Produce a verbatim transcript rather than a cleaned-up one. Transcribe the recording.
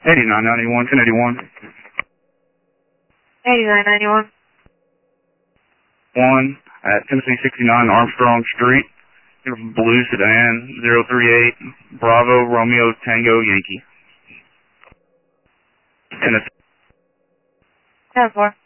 eighty-nine ninety-one, ten eighty-one. eighty-nine ninety-one. One at Tennessee sixty-nine Armstrong Street. Blue sedan, zero three eight, Bravo, Romeo, Tango, Yankee. Tennessee. ten four.